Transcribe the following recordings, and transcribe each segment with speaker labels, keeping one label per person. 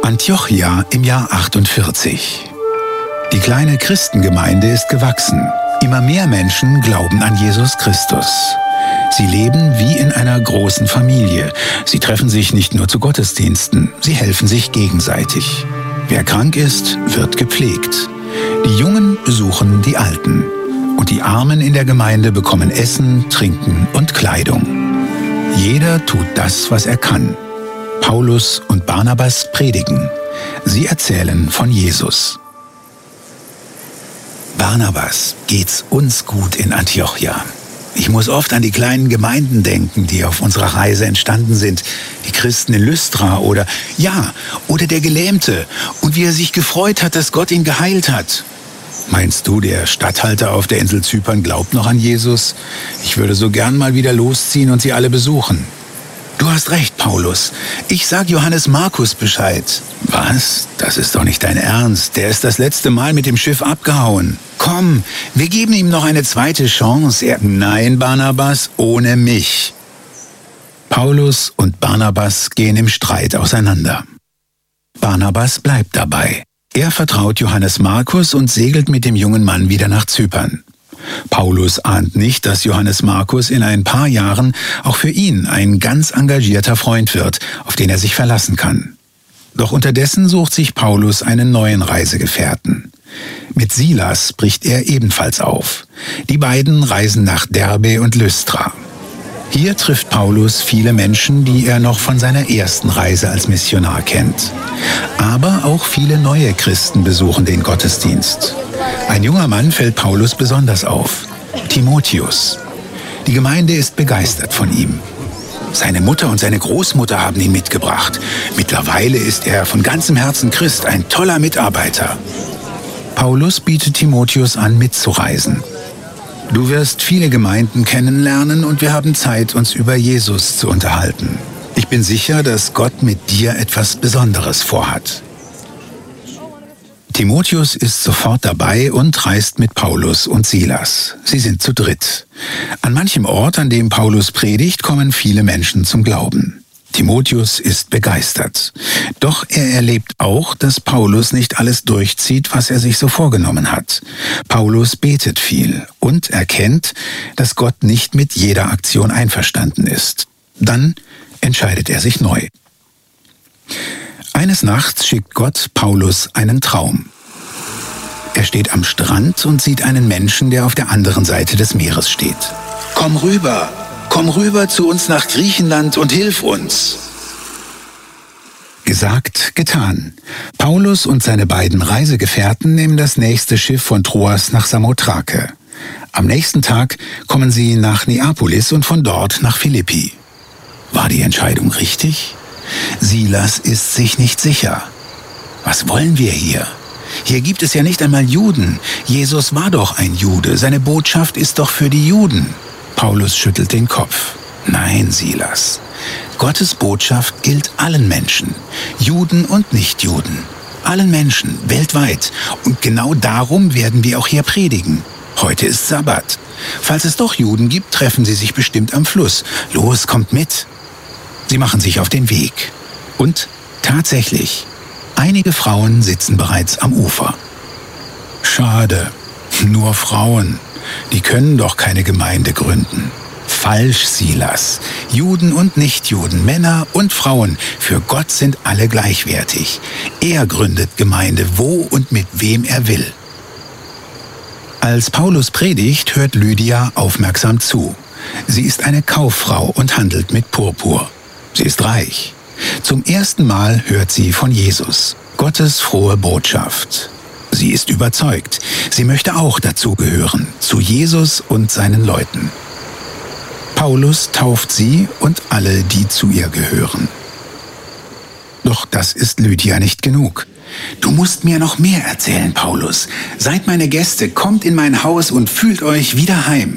Speaker 1: Antiochia im Jahr 48. Die kleine Christengemeinde ist gewachsen. Immer mehr Menschen glauben an Jesus Christus. Sie leben wie in einer großen Familie. Sie treffen sich nicht nur zu Gottesdiensten, sie helfen sich gegenseitig. Wer krank ist, wird gepflegt. Die Jungen besuchen die Alten. Und die Armen in der Gemeinde bekommen Essen, Trinken und Kleidung. Jeder tut das, was er kann. Paulus und Barnabas predigen. Sie erzählen von Jesus. Barnabas, geht's uns gut in Antiochia? Ich muss oft an die kleinen Gemeinden denken, die auf unserer Reise entstanden sind. Die Christen in Lystra oder der Gelähmte und wie er sich gefreut hat, dass Gott ihn geheilt hat. Meinst du, der Statthalter auf der Insel Zypern glaubt noch an Jesus? Ich würde so gern mal wieder losziehen und sie alle besuchen. Du hast recht, Paulus. Ich sag Johannes Markus Bescheid. Was? Das ist doch nicht dein Ernst. Der ist das letzte Mal mit dem Schiff abgehauen. Komm, wir geben ihm noch eine zweite Chance. Nein, Barnabas, ohne mich. Paulus und Barnabas gehen im Streit auseinander. Barnabas bleibt dabei. Er vertraut Johannes Markus und segelt mit dem jungen Mann wieder nach Zypern. Paulus ahnt nicht, dass Johannes Markus in ein paar Jahren auch für ihn ein ganz engagierter Freund wird, auf den er sich verlassen kann. Doch unterdessen sucht sich Paulus einen neuen Reisegefährten. Mit Silas bricht er ebenfalls auf. Die beiden reisen nach Derbe und Lystra. Hier trifft Paulus viele Menschen, die er noch von seiner ersten Reise als Missionar kennt. Aber auch viele neue Christen besuchen den Gottesdienst. Ein junger Mann fällt Paulus besonders auf, Timotheus. Die Gemeinde ist begeistert von ihm. Seine Mutter und seine Großmutter haben ihn mitgebracht. Mittlerweile ist er von ganzem Herzen Christ, ein toller Mitarbeiter. Paulus bietet Timotheus an, mitzureisen. Du wirst viele Gemeinden kennenlernen und wir haben Zeit, uns über Jesus zu unterhalten. Ich bin sicher, dass Gott mit dir etwas Besonderes vorhat. Timotheus ist sofort dabei und reist mit Paulus und Silas. Sie sind zu dritt. An manchem Ort, an dem Paulus predigt, kommen viele Menschen zum Glauben. Timotheus ist begeistert. Doch er erlebt auch, dass Paulus nicht alles durchzieht, was er sich so vorgenommen hat. Paulus betet viel und erkennt, dass Gott nicht mit jeder Aktion einverstanden ist. Dann entscheidet er sich neu. Eines Nachts schickt Gott Paulus einen Traum. Er steht am Strand und sieht einen Menschen, der auf der anderen Seite des Meeres steht. Komm rüber zu uns nach Griechenland und hilf uns. Gesagt, getan. Paulus und seine beiden Reisegefährten nehmen das nächste Schiff von Troas nach Samothrake. Am nächsten Tag kommen sie nach Neapolis und von dort nach Philippi. War die Entscheidung richtig? Silas ist sich nicht sicher. Was wollen wir hier? Hier gibt es ja nicht einmal Juden. Jesus war doch ein Jude. Seine Botschaft ist doch für die Juden. Paulus schüttelt den Kopf. Nein, Silas. Gottes Botschaft gilt allen Menschen. Juden und Nichtjuden. Allen Menschen, weltweit. Und genau darum werden wir auch hier predigen. Heute ist Sabbat. Falls es doch Juden gibt, treffen sie sich bestimmt am Fluss. Los, kommt mit. Sie machen sich auf den Weg. Und tatsächlich, einige Frauen sitzen bereits am Ufer. Schade, nur Frauen. Die können doch keine Gemeinde gründen. Falsch, Silas. Juden und Nichtjuden, Männer und Frauen, für Gott sind alle gleichwertig. Er gründet Gemeinde, wo und mit wem er will. Als Paulus predigt, hört Lydia aufmerksam zu. Sie ist eine Kauffrau und handelt mit Purpur. Sie ist reich. Zum ersten Mal hört sie von Jesus, Gottes frohe Botschaft. Sie ist überzeugt. Sie möchte auch dazugehören, zu Jesus und seinen Leuten. Paulus tauft sie und alle, die zu ihr gehören. Doch das ist Lydia nicht genug. Du musst mir noch mehr erzählen, Paulus. Seid meine Gäste, kommt in mein Haus und fühlt euch wieder heim.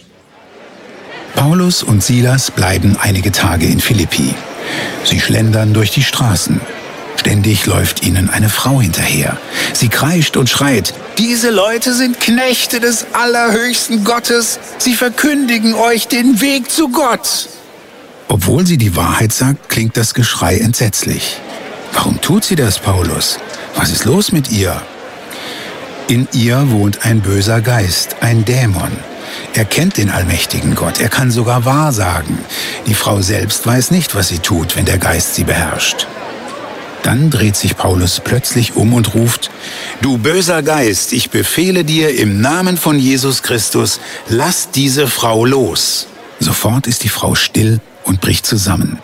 Speaker 1: Paulus und Silas bleiben einige Tage in Philippi. Sie schlendern durch die Straßen. Ständig läuft ihnen eine Frau hinterher. Sie kreischt und schreit, diese Leute sind Knechte des allerhöchsten Gottes. Sie verkündigen euch den Weg zu Gott. Obwohl sie die Wahrheit sagt, klingt das Geschrei entsetzlich. Warum tut sie das, Paulus? Was ist los mit ihr? In ihr wohnt ein böser Geist, ein Dämon. Er kennt den allmächtigen Gott, er kann sogar wahrsagen. Die Frau selbst weiß nicht, was sie tut, wenn der Geist sie beherrscht. Dann dreht sich Paulus plötzlich um und ruft: Du böser Geist, ich befehle dir im Namen von Jesus Christus, lass diese Frau los. Sofort ist die Frau still und bricht zusammen.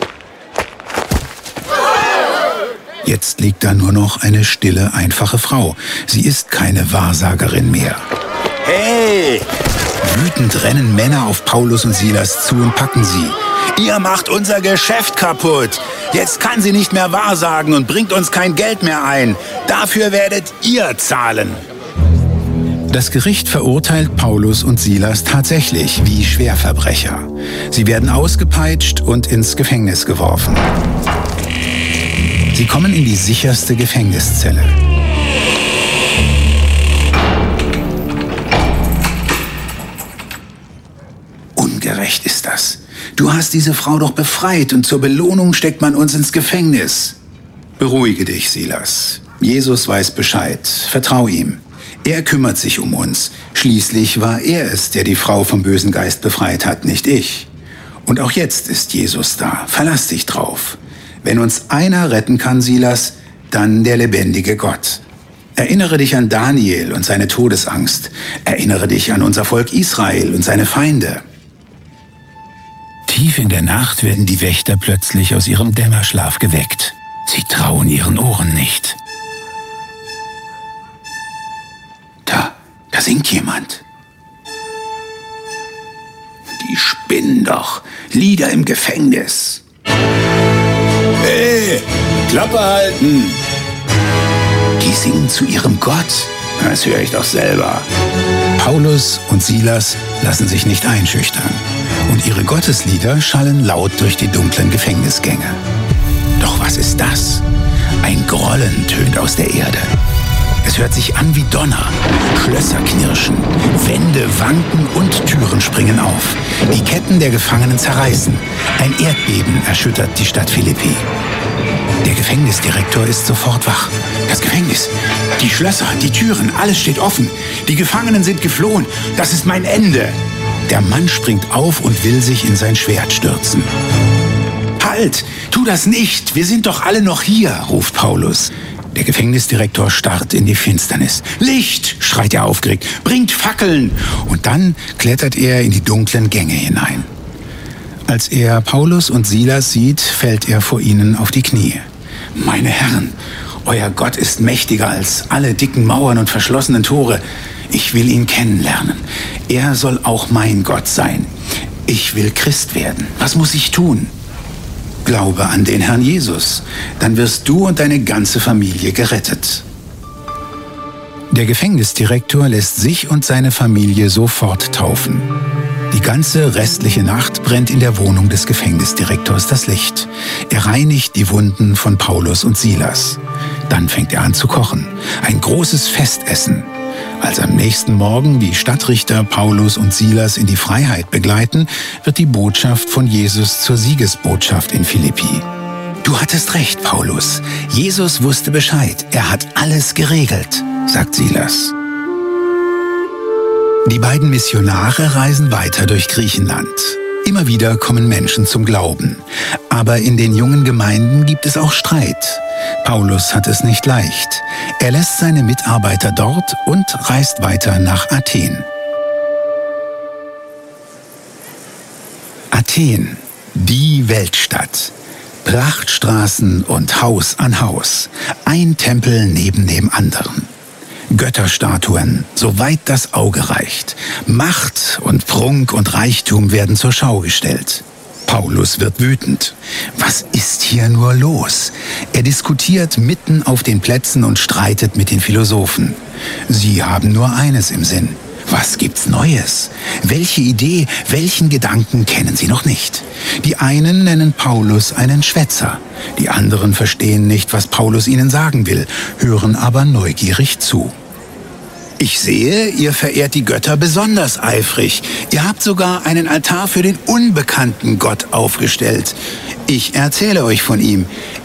Speaker 1: Jetzt liegt da nur noch eine stille, einfache Frau. Sie ist keine Wahrsagerin mehr. Hey! Wütend rennen Männer auf Paulus und Silas zu und packen sie. Ihr macht unser Geschäft kaputt. Jetzt kann sie nicht mehr wahrsagen und bringt uns kein Geld mehr ein. Dafür werdet ihr zahlen. Das Gericht verurteilt Paulus und Silas tatsächlich wie Schwerverbrecher. Sie werden ausgepeitscht und ins Gefängnis geworfen. Sie kommen in die sicherste Gefängniszelle. Ungerecht ist das. Du hast diese Frau doch befreit und zur Belohnung steckt man uns ins Gefängnis. Beruhige dich, Silas. Jesus weiß Bescheid. Vertrau ihm. Er kümmert sich um uns. Schließlich war er es, der die Frau vom bösen Geist befreit hat, nicht ich. Und auch jetzt ist Jesus da. Verlass dich drauf. Wenn uns einer retten kann, Silas, dann der lebendige Gott. Erinnere dich an Daniel und seine Todesangst. Erinnere dich an unser Volk Israel und seine Feinde. Tief in der Nacht werden die Wächter plötzlich aus ihrem Dämmerschlaf geweckt. Sie trauen ihren Ohren nicht. Da singt jemand. Die spinnen doch. Lieder im Gefängnis. Hey, Klappe halten! Die singen zu ihrem Gott. Das höre ich doch selber. Paulus und Silas lassen sich nicht einschüchtern. Und ihre Gotteslieder schallen laut durch die dunklen Gefängnisgänge. Doch was ist das? Ein Grollen tönt aus der Erde. Es hört sich an wie Donner. Schlösser knirschen, Wände wanken und Türen springen auf. Die Ketten der Gefangenen zerreißen. Ein Erdbeben erschüttert die Stadt Philippi. Der Gefängnisdirektor ist sofort wach. Das Gefängnis, die Schlösser, die Türen, alles steht offen. Die Gefangenen sind geflohen. Das ist mein Ende. Der Mann springt auf und will sich in sein Schwert stürzen. Halt! Tu das nicht! Wir sind doch alle noch hier, ruft Paulus. Der Gefängnisdirektor starrt in die Finsternis. Licht! Schreit er aufgeregt. Bringt Fackeln! Und dann klettert er in die dunklen Gänge hinein. Als er Paulus und Silas sieht, fällt er vor ihnen auf die Knie. Meine Herren, euer Gott ist mächtiger als alle dicken Mauern und verschlossenen Tore. Ich will ihn kennenlernen. Er soll auch mein Gott sein. Ich will Christ werden. Was muss ich tun? Glaube an den Herrn Jesus. Dann wirst du und deine ganze Familie gerettet. Der Gefängnisdirektor lässt sich und seine Familie sofort taufen. Die ganze restliche Nacht brennt in der Wohnung des Gefängnisdirektors das Licht. Er reinigt die Wunden von Paulus und Silas. Dann fängt er an zu kochen. Ein großes Festessen. Als am nächsten Morgen die Stadtrichter Paulus und Silas in die Freiheit begleiten, wird die Botschaft von Jesus zur Siegesbotschaft in Philippi. Du hattest recht, Paulus. Jesus wusste Bescheid. Er hat alles geregelt, sagt Silas. Die beiden Missionare reisen weiter durch Griechenland. Immer wieder kommen Menschen zum Glauben. Aber in den jungen Gemeinden gibt es auch Streit. Paulus hat es nicht leicht. Er lässt seine Mitarbeiter dort und reist weiter nach Athen. Athen, die Weltstadt. Prachtstraßen und Haus an Haus. Ein Tempel neben dem anderen. Götterstatuen, soweit das Auge reicht. Macht und Prunk und Reichtum werden zur Schau gestellt. Paulus wird wütend. Was ist hier nur los? Er diskutiert mitten auf den Plätzen und streitet mit den Philosophen. Sie haben nur eines im Sinn. Was gibt's Neues? Welche Idee, welchen Gedanken kennen sie noch nicht? Die einen nennen Paulus einen Schwätzer. Die anderen verstehen nicht, was Paulus ihnen sagen will, hören aber neugierig zu. Ich sehe, ihr verehrt die Götter besonders eifrig. Ihr habt sogar einen Altar für den unbekannten Gott aufgestellt. Ich erzähle euch von ihm.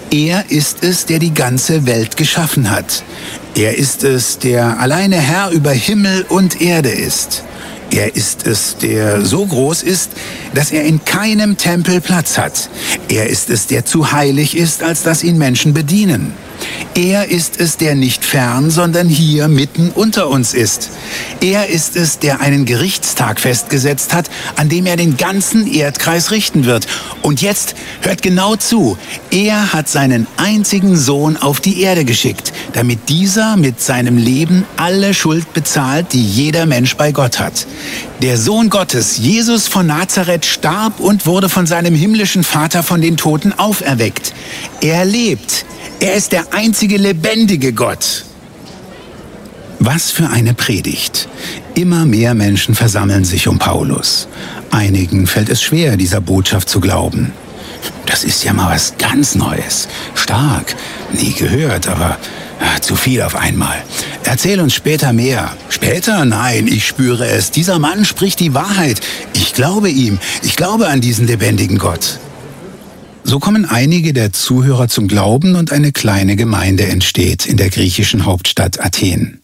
Speaker 1: Er ist es, der die ganze Welt geschaffen hat. Er ist es, der alleine Herr über Himmel und Erde ist. Er ist es, der so groß ist, dass er in keinem Tempel Platz hat. Er ist es, der zu heilig ist, als dass ihn Menschen bedienen. Er ist es, der nicht fern, sondern hier mitten unter uns ist. Er ist es, der einen Gerichtstag festgesetzt hat, an dem er den ganzen Erdkreis richten wird. Und jetzt hört genau zu. Er hat seinen einzigen Sohn auf die Erde geschickt, damit dieser mit seinem Leben alle Schuld bezahlt, die jeder Mensch bei Gott hat. Der Sohn Gottes, Jesus von Nazareth, starb und wurde von seinem himmlischen Vater von den Toten auferweckt. Er lebt. Er ist der einzige lebendige Gott. Was für eine Predigt. Immer mehr Menschen versammeln sich um Paulus. Einigen fällt es schwer, dieser Botschaft zu glauben. Das ist ja mal was ganz Neues. Stark. Nie gehört, aber zu viel auf einmal. Erzähl uns später mehr. Später? Nein, ich spüre es. Dieser Mann spricht die Wahrheit. Ich glaube ihm. Ich glaube an diesen lebendigen Gott. So kommen einige der Zuhörer zum Glauben und eine kleine Gemeinde entsteht in der griechischen Hauptstadt Athen.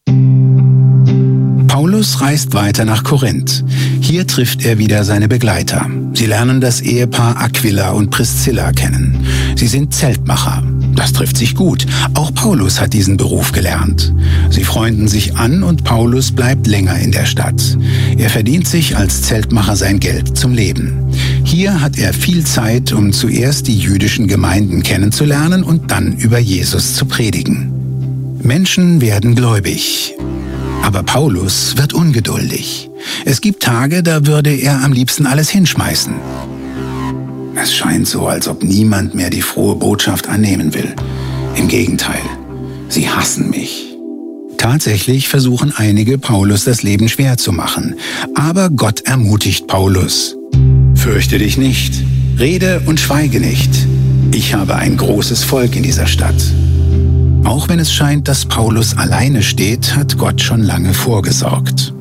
Speaker 1: Paulus reist weiter nach Korinth. Hier trifft er wieder seine Begleiter. Sie lernen das Ehepaar Aquila und Priscilla kennen. Sie sind Zeltmacher. Das trifft sich gut. Auch Paulus hat diesen Beruf gelernt. Sie freunden sich an und Paulus bleibt länger in der Stadt. Er verdient sich als Zeltmacher sein Geld zum Leben. Hier hat er viel Zeit, um zuerst die jüdischen Gemeinden kennenzulernen und dann über Jesus zu predigen. Menschen werden gläubig. Aber Paulus wird ungeduldig. Es gibt Tage, da würde er am liebsten alles hinschmeißen. Es scheint so, als ob niemand mehr die frohe Botschaft annehmen will. Im Gegenteil, sie hassen mich. Tatsächlich versuchen einige, Paulus das Leben schwer zu machen. Aber Gott ermutigt Paulus. Fürchte dich nicht, rede und schweige nicht. Ich habe ein großes Volk in dieser Stadt. Auch wenn es scheint, dass Paulus alleine steht, hat Gott schon lange vorgesorgt.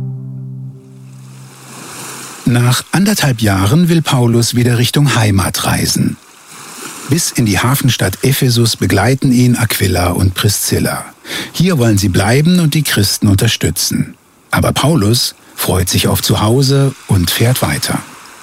Speaker 1: Nach 1,5 Jahren will Paulus wieder Richtung Heimat reisen. Bis in die Hafenstadt Ephesus begleiten ihn Aquila und Priscilla. Hier wollen sie bleiben und die Christen unterstützen. Aber Paulus freut sich auf Zuhause und fährt weiter.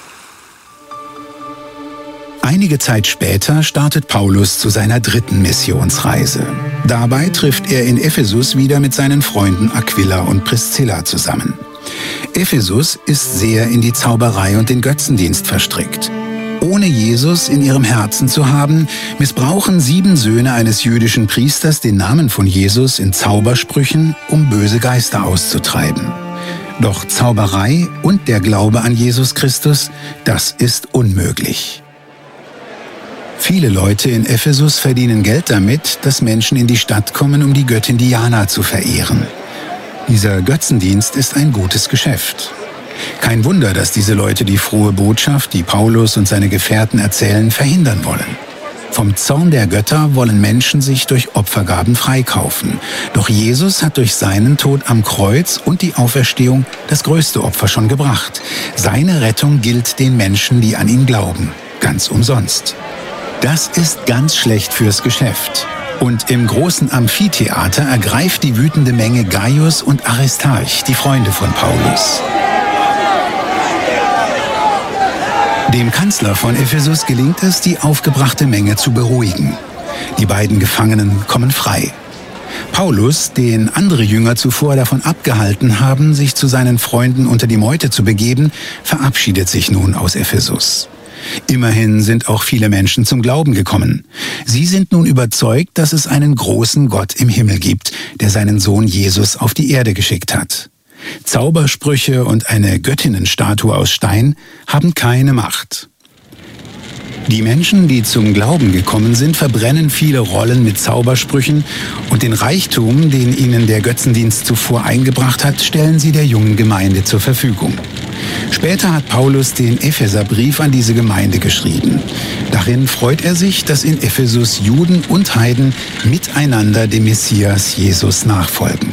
Speaker 1: Einige Zeit später startet Paulus zu seiner 3. Missionsreise. Dabei trifft er in Ephesus wieder mit seinen Freunden Aquila und Priscilla zusammen. Ephesus ist sehr in die Zauberei und den Götzendienst verstrickt. Ohne Jesus in ihrem Herzen zu haben, missbrauchen 7 Söhne eines jüdischen Priesters den Namen von Jesus in Zaubersprüchen, um böse Geister auszutreiben. Doch Zauberei und der Glaube an Jesus Christus, das ist unmöglich. Viele Leute in Ephesus verdienen Geld damit, dass Menschen in die Stadt kommen, um die Göttin Diana zu verehren. Dieser Götzendienst ist ein gutes Geschäft. Kein Wunder, dass diese Leute die frohe Botschaft, die Paulus und seine Gefährten erzählen, verhindern wollen. Vom Zorn der Götter wollen Menschen sich durch Opfergaben freikaufen. Doch Jesus hat durch seinen Tod am Kreuz und die Auferstehung das größte Opfer schon gebracht. Seine Rettung gilt den Menschen, die an ihn glauben. Ganz umsonst. Das ist ganz schlecht fürs Geschäft. Und im großen Amphitheater ergreift die wütende Menge Gaius und Aristarch, die Freunde von Paulus. Dem Kanzler von Ephesus gelingt es, die aufgebrachte Menge zu beruhigen. Die beiden Gefangenen kommen frei. Paulus, den andere Jünger zuvor davon abgehalten haben, sich zu seinen Freunden unter die Meute zu begeben, verabschiedet sich nun aus Ephesus. Immerhin sind auch viele Menschen zum Glauben gekommen. Sie sind nun überzeugt, dass es einen großen Gott im Himmel gibt, der seinen Sohn Jesus auf die Erde geschickt hat. Zaubersprüche und eine Göttinnenstatue aus Stein haben keine Macht. Die Menschen, die zum Glauben gekommen sind, verbrennen viele Rollen mit Zaubersprüchen und den Reichtum, den ihnen der Götzendienst zuvor eingebracht hat, stellen sie der jungen Gemeinde zur Verfügung. Später hat Paulus den Epheserbrief an diese Gemeinde geschrieben. Darin freut er sich, dass in Ephesus Juden und Heiden miteinander dem Messias Jesus nachfolgen.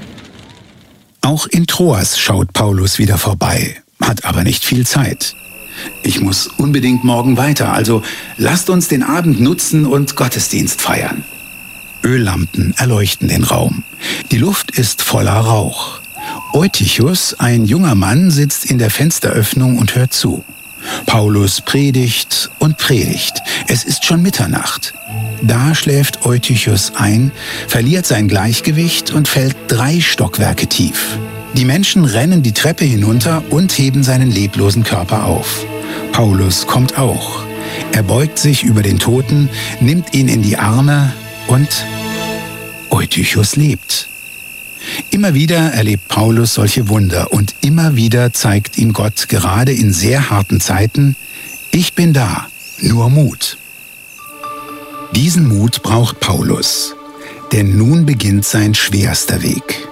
Speaker 1: Auch in Troas schaut Paulus wieder vorbei, hat aber nicht viel Zeit. Ich muss unbedingt morgen weiter, also lasst uns den Abend nutzen und Gottesdienst feiern. Öllampen erleuchten den Raum. Die Luft ist voller Rauch. Eutychus, ein junger Mann, sitzt in der Fensteröffnung und hört zu. Paulus predigt und predigt. Es ist schon Mitternacht. Da schläft Eutychus ein, verliert sein Gleichgewicht und fällt 3 Stockwerke tief. Die Menschen rennen die Treppe hinunter und heben seinen leblosen Körper auf. Paulus kommt auch. Er beugt sich über den Toten, nimmt ihn in die Arme und Eutychus lebt. Immer wieder erlebt Paulus solche Wunder und immer wieder zeigt ihm Gott gerade in sehr harten Zeiten: Ich bin da, nur Mut. Diesen Mut braucht Paulus, denn nun beginnt sein schwerster Weg.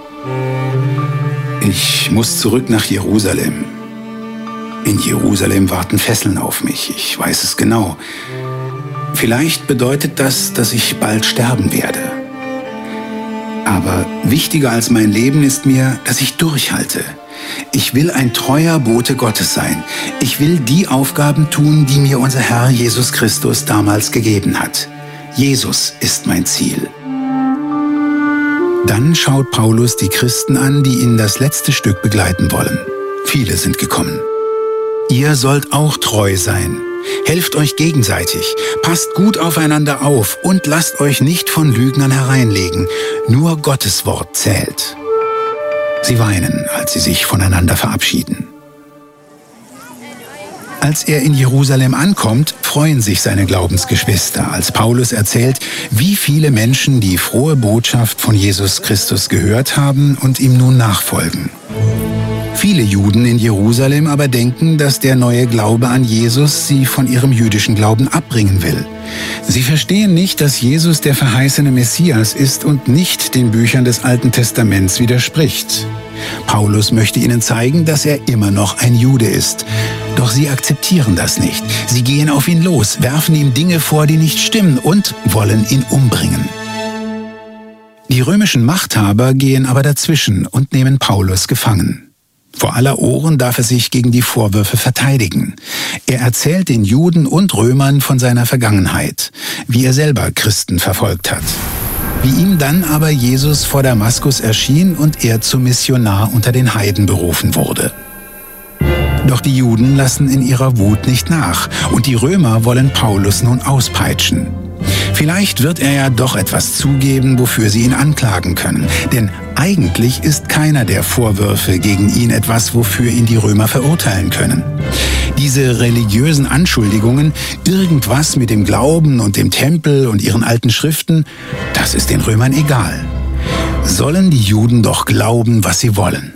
Speaker 1: Ich muss zurück nach Jerusalem. In Jerusalem warten Fesseln auf mich, ich weiß es genau. Vielleicht bedeutet das, dass ich bald sterben werde. Aber wichtiger als mein Leben ist mir, dass ich durchhalte. Ich will ein treuer Bote Gottes sein. Ich will die Aufgaben tun, die mir unser Herr Jesus Christus damals gegeben hat. Jesus ist mein Ziel. Dann schaut Paulus die Christen an, die ihn das letzte Stück begleiten wollen. Viele sind gekommen. Ihr sollt auch treu sein. Helft euch gegenseitig, passt gut aufeinander auf und lasst euch nicht von Lügnern hereinlegen. Nur Gottes Wort zählt. Sie weinen, als sie sich voneinander verabschieden. Als er in Jerusalem ankommt, freuen sich seine Glaubensgeschwister, als Paulus erzählt, wie viele Menschen die frohe Botschaft von Jesus Christus gehört haben und ihm nun nachfolgen. Viele Juden in Jerusalem aber denken, dass der neue Glaube an Jesus sie von ihrem jüdischen Glauben abbringen will. Sie verstehen nicht, dass Jesus der verheißene Messias ist und nicht den Büchern des Alten Testaments widerspricht. Paulus möchte ihnen zeigen, dass er immer noch ein Jude ist. Doch sie akzeptieren das nicht. Sie gehen auf ihn los, werfen ihm Dinge vor, die nicht stimmen und wollen ihn umbringen. Die römischen Machthaber gehen aber dazwischen und nehmen Paulus gefangen. Vor aller Ohren darf er sich gegen die Vorwürfe verteidigen. Er erzählt den Juden und Römern von seiner Vergangenheit, wie er selber Christen verfolgt hat. Wie ihm dann aber Jesus vor Damaskus erschien und er zum Missionar unter den Heiden berufen wurde. Doch die Juden lassen in ihrer Wut nicht nach und die Römer wollen Paulus nun auspeitschen. Vielleicht wird er ja doch etwas zugeben, wofür sie ihn anklagen können. Denn eigentlich ist keiner der Vorwürfe gegen ihn etwas, wofür ihn die Römer verurteilen können. Diese religiösen Anschuldigungen, irgendwas mit dem Glauben und dem Tempel und ihren alten Schriften, das ist den Römern egal. Sollen die Juden doch glauben, was sie wollen.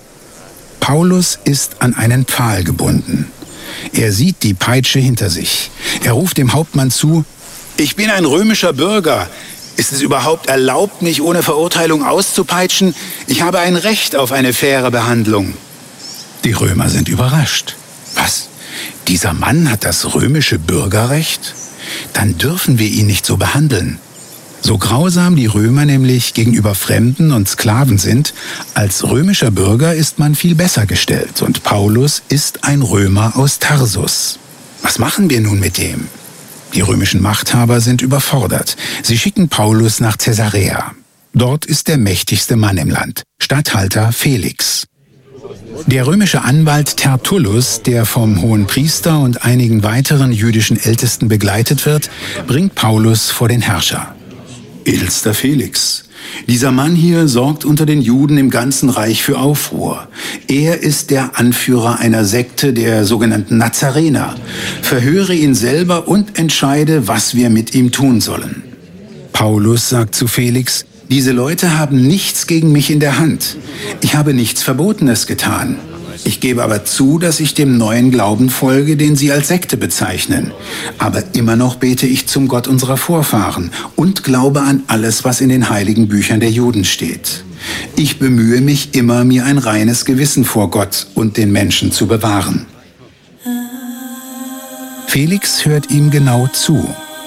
Speaker 1: Paulus ist an einen Pfahl gebunden. Er sieht die Peitsche hinter sich. Er ruft dem Hauptmann zu: Ich bin ein römischer Bürger. Ist es überhaupt erlaubt, mich ohne Verurteilung auszupeitschen? Ich habe ein Recht auf eine faire Behandlung. Die Römer sind überrascht. Was? Dieser Mann hat das römische Bürgerrecht? Dann dürfen wir ihn nicht so behandeln. So grausam die Römer nämlich gegenüber Fremden und Sklaven sind, als römischer Bürger ist man viel besser gestellt. Und Paulus ist ein Römer aus Tarsus. Was machen wir nun mit dem? Die römischen Machthaber sind überfordert. Sie schicken Paulus nach Caesarea. Dort ist der mächtigste Mann im Land, Statthalter Felix. Der römische Anwalt Tertullus, der vom Hohenpriester und einigen weiteren jüdischen Ältesten begleitet wird, bringt Paulus vor den Herrscher. Edelster Felix, dieser Mann hier sorgt unter den Juden im ganzen Reich für Aufruhr. Er ist der Anführer einer Sekte der sogenannten Nazarener. Verhöre ihn selber und entscheide, was wir mit ihm tun sollen. Paulus sagt zu Felix: Diese Leute haben nichts gegen mich in der Hand. Ich habe nichts Verbotenes getan. Ich gebe aber zu, dass ich dem neuen Glauben folge, den sie als Sekte bezeichnen. Aber immer noch bete ich zum Gott unserer Vorfahren und glaube an alles, was in den heiligen Büchern der Juden steht. Ich bemühe mich immer, mir ein reines Gewissen vor Gott und den Menschen zu bewahren. Felix hört ihm genau zu.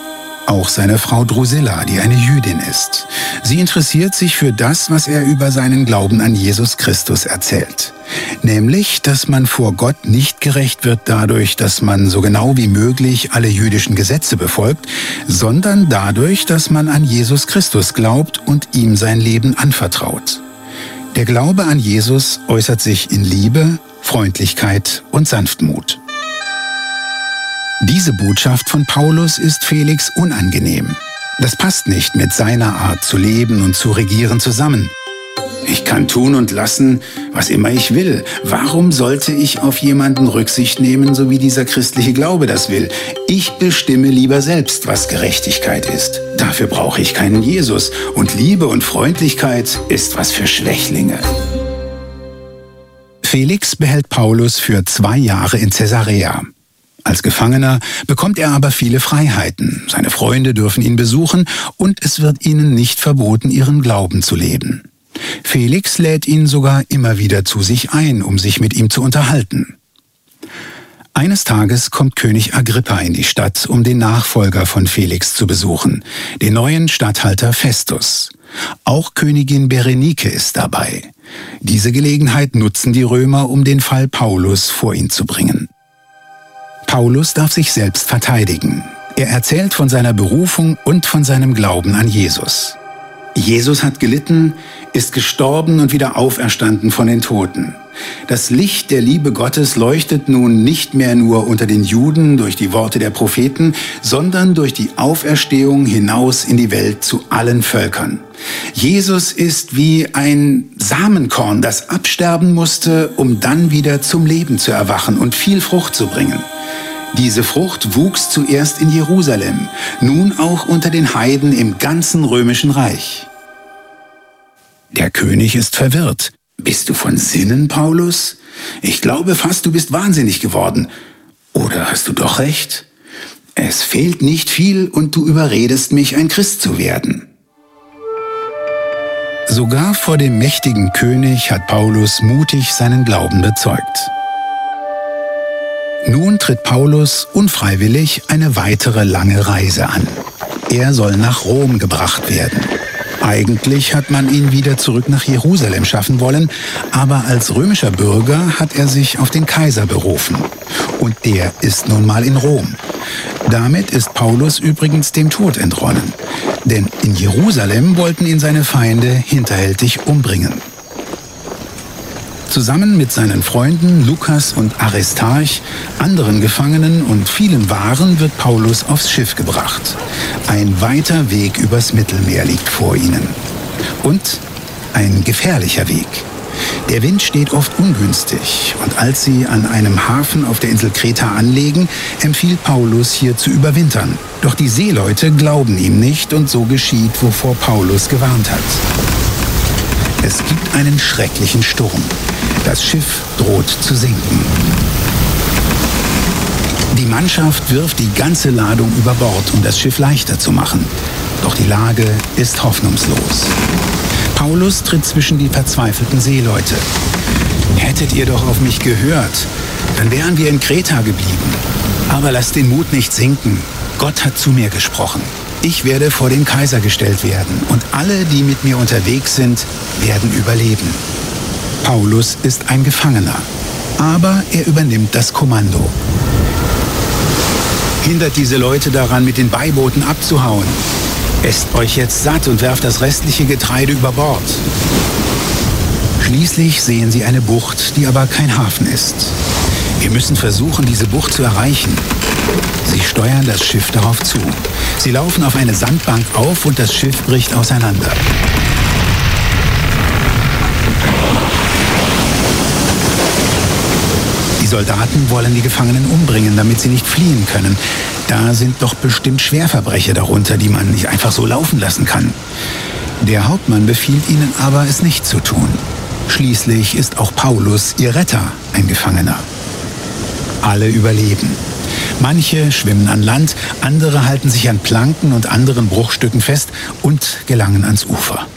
Speaker 1: Auch seine Frau Drusilla, die eine Jüdin ist. Sie interessiert sich für das, was er über seinen Glauben an Jesus Christus erzählt. Nämlich, dass man vor Gott nicht gerecht wird dadurch, dass man so genau wie möglich alle jüdischen Gesetze befolgt, sondern dadurch, dass man an Jesus Christus glaubt und ihm sein Leben anvertraut. Der Glaube an Jesus äußert sich in Liebe, Freundlichkeit und Sanftmut. Diese Botschaft von Paulus ist Felix unangenehm. Das passt nicht mit seiner Art zu leben und zu regieren zusammen. Ich kann tun und lassen, was immer ich will. Warum sollte ich auf jemanden Rücksicht nehmen, so wie dieser christliche Glaube das will? Ich bestimme lieber selbst, was Gerechtigkeit ist. Dafür brauche ich keinen Jesus. Und Liebe und Freundlichkeit ist was für Schwächlinge. Felix behält Paulus für 2 Jahre in Caesarea. Als Gefangener bekommt er aber viele Freiheiten. Seine Freunde dürfen ihn besuchen und es wird ihnen nicht verboten, ihren Glauben zu leben. Felix lädt ihn sogar immer wieder zu sich ein, um sich mit ihm zu unterhalten. Eines Tages kommt König Agrippa in die Stadt, um den Nachfolger von Felix zu besuchen, den neuen Statthalter Festus. Auch Königin Berenike ist dabei. Diese Gelegenheit nutzen die Römer, um den Fall Paulus vor ihn zu bringen. Paulus darf sich selbst verteidigen. Er erzählt von seiner Berufung und von seinem Glauben an Jesus. Jesus hat gelitten, ist gestorben und wieder auferstanden von den Toten. Das Licht der Liebe Gottes leuchtet nun nicht mehr nur unter den Juden durch die Worte der Propheten, sondern durch die Auferstehung hinaus in die Welt zu allen Völkern. Jesus ist wie ein Samenkorn, das absterben musste, um dann wieder zum Leben zu erwachen und viel Frucht zu bringen. Diese Frucht wuchs zuerst in Jerusalem, nun auch unter den Heiden im ganzen römischen Reich. Der König ist verwirrt. Bist du von Sinnen, Paulus? Ich glaube fast, du bist wahnsinnig geworden. Oder hast du doch recht? Es fehlt nicht viel und du überredest mich, ein Christ zu werden. Sogar vor dem mächtigen König hat Paulus mutig seinen Glauben bezeugt. Nun tritt Paulus unfreiwillig eine weitere lange Reise an. Er soll nach Rom gebracht werden. Eigentlich hat man ihn wieder zurück nach Jerusalem schaffen wollen, aber als römischer Bürger hat er sich auf den Kaiser berufen. Und der ist nun mal in Rom. Damit ist Paulus übrigens dem Tod entronnen. Denn in Jerusalem wollten ihn seine Feinde hinterhältig umbringen. Zusammen mit seinen Freunden Lukas und Aristarch, anderen Gefangenen und vielen Waren wird Paulus aufs Schiff gebracht. Ein weiter Weg übers Mittelmeer liegt vor ihnen. Und ein gefährlicher Weg. Der Wind steht oft ungünstig und als sie an einem Hafen auf der Insel Kreta anlegen, empfiehlt Paulus hier zu überwintern. Doch die Seeleute glauben ihm nicht und so geschieht, wovor Paulus gewarnt hat. Es gibt einen schrecklichen Sturm. Das Schiff droht zu sinken. Die Mannschaft wirft die ganze Ladung über Bord, um das Schiff leichter zu machen. Doch die Lage ist hoffnungslos. Paulus tritt zwischen die verzweifelten Seeleute. Hättet ihr doch auf mich gehört, dann wären wir in Kreta geblieben. Aber lasst den Mut nicht sinken. Gott hat zu mir gesprochen. Ich werde vor den Kaiser gestellt werden und alle, die mit mir unterwegs sind, werden überleben. Paulus ist ein Gefangener, aber er übernimmt das Kommando. Hindert diese Leute daran, mit den Beibooten abzuhauen. Esst euch jetzt satt und werft das restliche Getreide über Bord. Schließlich sehen sie eine Bucht, die aber kein Hafen ist. Wir müssen versuchen, diese Bucht zu erreichen. Sie steuern das Schiff darauf zu. Sie laufen auf eine Sandbank auf und das Schiff bricht auseinander. Die Soldaten wollen die Gefangenen umbringen, damit sie nicht fliehen können. Da sind doch bestimmt Schwerverbrecher darunter, die man nicht einfach so laufen lassen kann. Der Hauptmann befiehlt ihnen aber, es nicht zu tun. Schließlich ist auch Paulus, ihr Retter, ein Gefangener. Alle überleben. Manche schwimmen an Land, andere halten sich an Planken und anderen Bruchstücken fest und gelangen ans Ufer.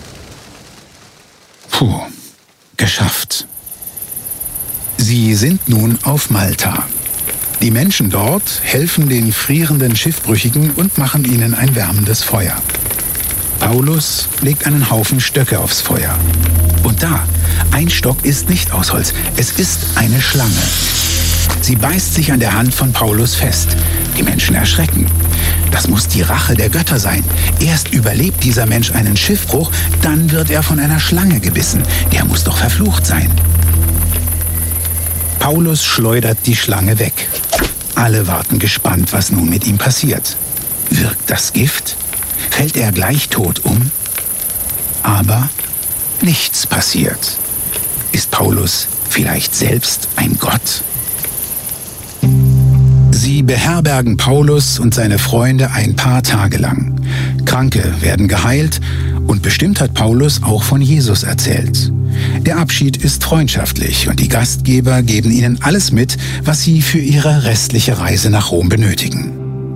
Speaker 1: Puh, geschafft. Sie sind nun auf Malta. Die Menschen dort helfen den frierenden Schiffbrüchigen und machen ihnen ein wärmendes Feuer. Paulus legt einen Haufen Stöcke aufs Feuer. Und da, ein Stock ist nicht aus Holz, es ist eine Schlange. Sie beißt sich an der Hand von Paulus fest. Die Menschen erschrecken. Das muss die Rache der Götter sein. Erst überlebt dieser Mensch einen Schiffbruch, dann wird er von einer Schlange gebissen. Der muss doch verflucht sein. Paulus schleudert die Schlange weg. Alle warten gespannt, was nun mit ihm passiert. Wirkt das Gift? Fällt er gleich tot um? Aber nichts passiert. Ist Paulus vielleicht selbst ein Gott? Sie beherbergen Paulus und seine Freunde ein paar Tage lang. Kranke werden geheilt und bestimmt hat Paulus auch von Jesus erzählt. Der Abschied ist freundschaftlich und die Gastgeber geben ihnen alles mit, was sie für ihre restliche Reise nach Rom benötigen.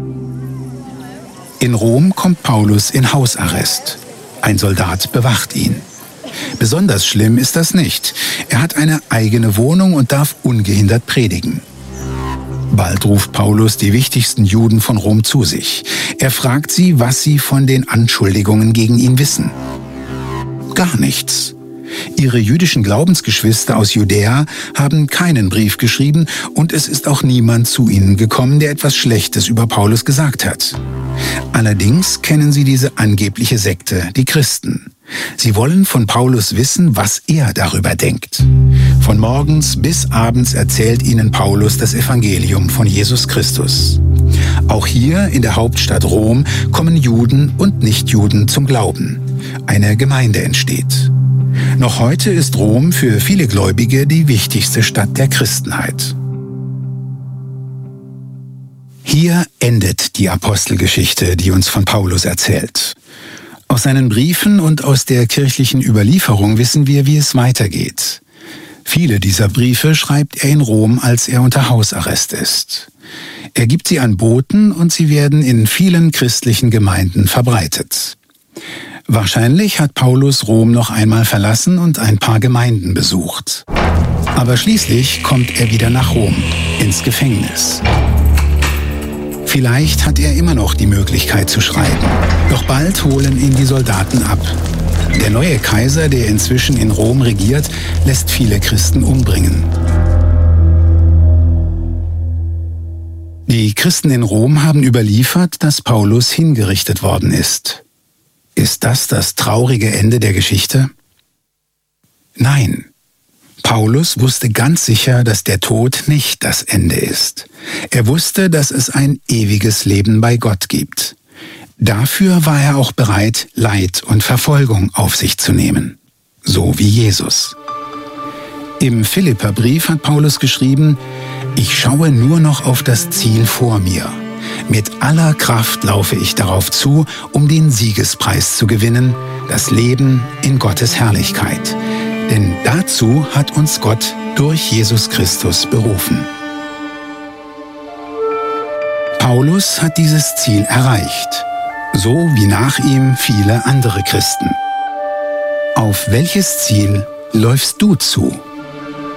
Speaker 1: In Rom kommt Paulus in Hausarrest. Ein Soldat bewacht ihn. Besonders schlimm ist das nicht. Er hat eine eigene Wohnung und darf ungehindert predigen. Bald ruft Paulus die wichtigsten Juden von Rom zu sich. Er fragt sie, was sie von den Anschuldigungen gegen ihn wissen. Gar nichts. Ihre jüdischen Glaubensgeschwister aus Judäa haben keinen Brief geschrieben und es ist auch niemand zu ihnen gekommen, der etwas Schlechtes über Paulus gesagt hat. Allerdings kennen sie diese angebliche Sekte, die Christen. Sie wollen von Paulus wissen, was er darüber denkt. Von morgens bis abends erzählt ihnen Paulus das Evangelium von Jesus Christus. Auch hier in der Hauptstadt Rom kommen Juden und Nichtjuden zum Glauben. Eine Gemeinde entsteht. Noch heute ist Rom für viele Gläubige die wichtigste Stadt der Christenheit. Hier endet die Apostelgeschichte, die uns von Paulus erzählt. Aus seinen Briefen und aus der kirchlichen Überlieferung wissen wir, wie es weitergeht. Viele dieser Briefe schreibt er in Rom, als er unter Hausarrest ist. Er gibt sie an Boten und sie werden in vielen christlichen Gemeinden verbreitet. Wahrscheinlich hat Paulus Rom noch einmal verlassen und ein paar Gemeinden besucht. Aber schließlich kommt er wieder nach Rom, ins Gefängnis. Vielleicht hat er immer noch die Möglichkeit zu schreiben. Doch bald holen ihn die Soldaten ab. Der neue Kaiser, der inzwischen in Rom regiert, lässt viele Christen umbringen. Die Christen in Rom haben überliefert, dass Paulus hingerichtet worden ist. Ist das das traurige Ende der Geschichte? Nein. Paulus wusste ganz sicher, dass der Tod nicht das Ende ist. Er wusste, dass es ein ewiges Leben bei Gott gibt. Dafür war er auch bereit, Leid und Verfolgung auf sich zu nehmen. So wie Jesus. Im Philipperbrief hat Paulus geschrieben: Ich schaue nur noch auf das Ziel vor mir. Mit aller Kraft laufe ich darauf zu, um den Siegespreis zu gewinnen, das Leben in Gottes Herrlichkeit. Denn dazu hat uns Gott durch Jesus Christus berufen. Paulus hat dieses Ziel erreicht, so wie nach ihm viele andere Christen. Auf welches Ziel läufst du zu?